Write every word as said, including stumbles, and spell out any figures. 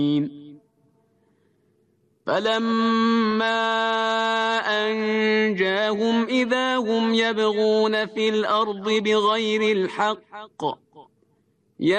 فلما أنجاهم إذا هم يبغون في الأرض بغير الحق